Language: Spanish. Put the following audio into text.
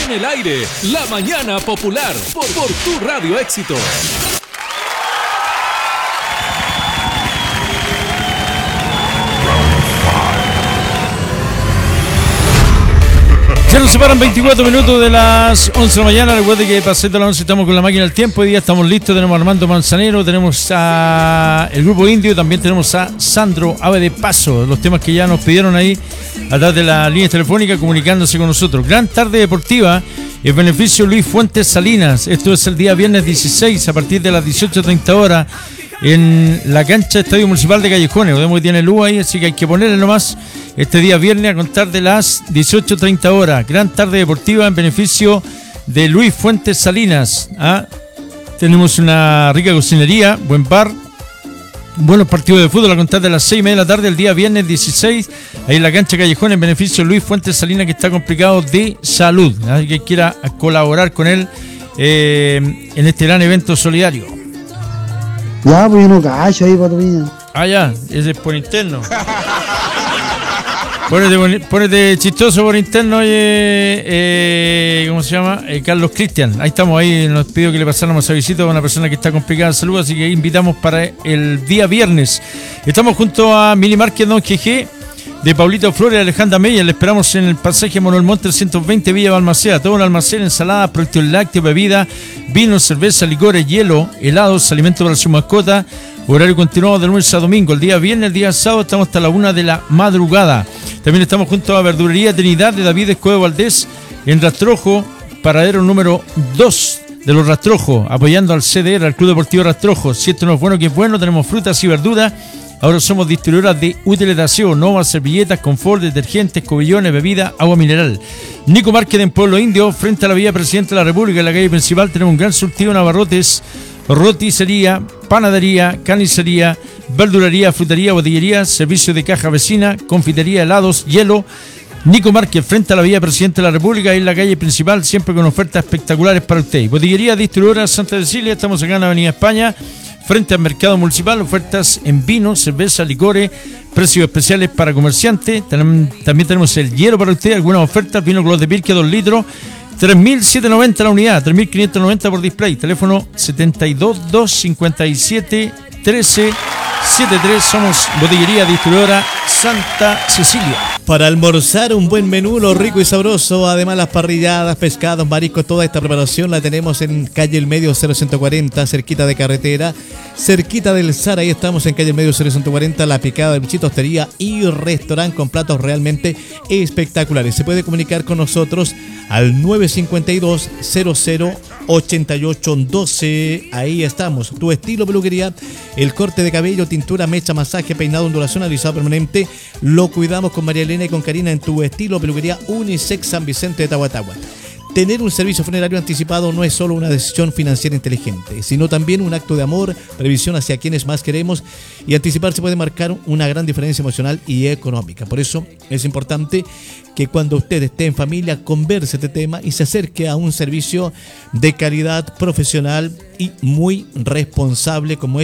En el aire, La Mañana Popular, por tu Radio Éxito. Se nos separan 24 minutos de las 11 de la mañana. Recuerde que pasando las 11 estamos con la máquina del tiempo. Hoy día estamos listos. Tenemos a Armando Manzanero, tenemos a el Grupo Indio, también tenemos a Sandro Ave de Paso. Los temas que ya nos pidieron ahí a través de la línea telefónica comunicándose con nosotros. Gran tarde deportiva en beneficio Luis Fuentes Salinas. Esto es el día viernes 16 a partir de las 18:30 horas en la cancha Estadio Municipal de Callejones. Vemos que tiene luz ahí, así que hay que ponerle nomás este día viernes a contar de las 18:30 horas. Gran tarde deportiva en beneficio de Luis Fuentes Salinas. Tenemos una rica cocinería, buen bar, buenos partidos de fútbol a contar de las 6:30 de la tarde el día viernes 16 ahí en la cancha Callejones en beneficio de Luis Fuentes Salinas, que está complicado de salud. Así que quiera colaborar con él en este gran evento solidario. Ya, pues yo no cacho ahí, Pato Piña. Ya, ese es por interno. Ponete chistoso por interno, ¿cómo se llama? Carlos Cristian. Ahí estamos, ahí nos pidió que le pasáramos a visita a una persona que está complicada de salud, así que invitamos para el día viernes. Estamos junto a Mili Márquez, Don GG, de Paulito Flores, Alejandra Meyer. Le esperamos en el pasaje Manuel Monte 120 Villa Balmaceda. Todo un almacén, ensalada, productos lácteos, bebida, vino, cerveza, licores, hielo, helados, alimentos para su mascota. Horario continuado de lunes a domingo. El día viernes, el día sábado estamos hasta la 1 de la madrugada. También estamos junto a Verdulería Trinidad de David Escobedo Valdés en Rastrojo, paradero número 2 de los Rastrojos, apoyando al CDR, al Club Deportivo Rastrojo. Si esto no es bueno, que es bueno. Tenemos frutas y verduras. Ahora somos distribuidoras de útiles de aseo, Nova, servilletas, confort, detergentes, cobillones, bebidas, agua mineral. Nico Márquez en Pueblo Indio, frente a la Vía Presidente de la República, en la calle principal. Tenemos un gran surtido en abarrotes, roticería, panadería, carnicería, verdulería, frutería, botillería, servicio de caja vecina, confitería, helados, hielo. Nico Márquez, frente a la Vía Presidente de la República, en la calle principal, siempre con ofertas espectaculares para usted. Botillería distribuidora Santa Cecilia, estamos acá en la Avenida España, frente al Mercado Municipal, ofertas en vino, cerveza, licores, precios especiales para comerciantes. También tenemos el hielo para usted, algunas ofertas, vino Clos de Pirque 2 litros, 3.790 la unidad, 3.590 por display. Teléfono 72 257 1373. Somos Botillería Distribuidora Santa Cecilia. Para almorzar un buen menú, lo rico y sabroso. Además las parrilladas, pescados, mariscos, toda esta preparación la tenemos en calle El Medio 0140, cerquita de carretera, cerquita del SAR. Ahí estamos en calle El Medio 0140, La Picada del Bichito, hostería y restaurante con platos realmente espectaculares. Se puede comunicar con nosotros al 952 00 8812. Ahí estamos. Tu estilo peluquería, el corte de cabello, tintura, mecha, masaje, peinado, ondulación, alisado permanente. Lo cuidamos con María Elena y con Karina en Tu Estilo Peluquería Unisex San Vicente de Tahuatahua. Tener un servicio funerario anticipado no es solo una decisión financiera inteligente, sino también un acto de amor, previsión hacia quienes más queremos, y anticiparse puede marcar una gran diferencia emocional y económica. Por eso es importante que cuando usted esté en familia converse este tema y se acerque a un servicio de calidad, profesional y muy responsable como